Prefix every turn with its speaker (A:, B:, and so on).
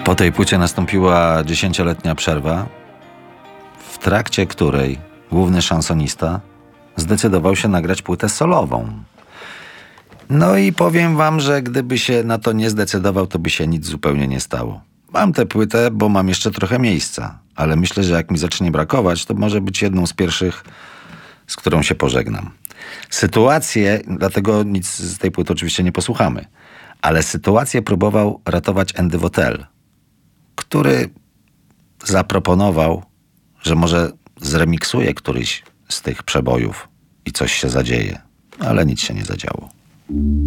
A: Po tej płycie nastąpiła 10-letnia przerwa, w trakcie której główny szansonista zdecydował się nagrać płytę solową. No i powiem wam, że gdyby się na to nie zdecydował, to by się nic zupełnie nie stało. Mam tę płytę, bo mam jeszcze trochę miejsca, ale myślę, że jak mi zacznie brakować, to może być jedną z pierwszych, z którą się pożegnam. Sytuację, dlatego nic z tej płyty oczywiście nie posłuchamy, ale sytuację próbował ratować Andy Votel, który zaproponował, że może zremiksuje któryś z tych przebojów i coś się zadzieje, ale nic się nie zadziało.